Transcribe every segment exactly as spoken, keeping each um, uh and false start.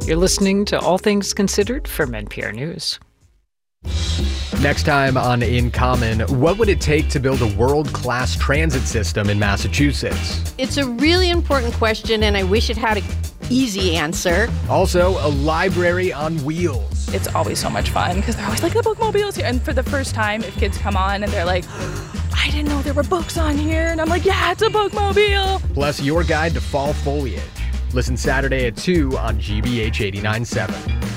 You're listening to All Things Considered from N P R News. Next time on In Common, what would it take to build a world-class transit system in Massachusetts? It's a really important question, and I wish it had an easy answer. Also, a library on wheels. It's always so much fun because they're always like, the bookmobile's here. And for the first time, if kids come on and they're like, I didn't know there were books on here. And I'm like, yeah, it's a bookmobile. Plus, your guide to fall foliage. Listen Saturday at two on G B H eighty-nine point seven.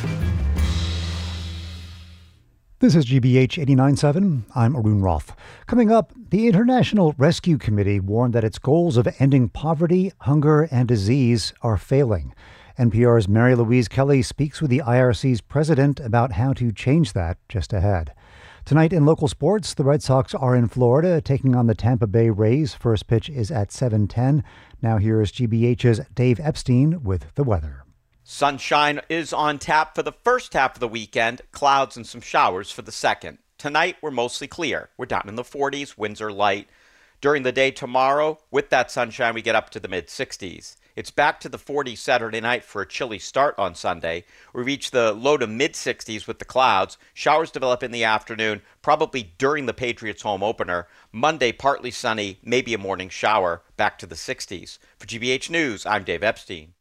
This is G B H eighty-nine point seven. I'm Arun Roth. Coming up, the International Rescue Committee warned that its goals of ending poverty, hunger, and disease are failing. N P R's Mary Louise Kelly speaks with the I R C's president about how to change that just ahead. Tonight in local sports, the Red Sox are in Florida taking on the Tampa Bay Rays. First pitch is at seven ten. Now here is G B H's Dave Epstein with the weather. Sunshine is on tap for the first half of the weekend, clouds and some showers for the second. Tonight, we're mostly clear. We're down in the forties, winds are light. During the day tomorrow, with that sunshine, we get up to the mid-sixties. It's back to the forties Saturday night for a chilly start on Sunday. We reach the low to mid-sixties with the clouds. Showers develop in the afternoon, probably during the Patriots home opener. Monday, partly sunny, maybe a morning shower, back to the sixties. For G B H News, I'm Dave Epstein.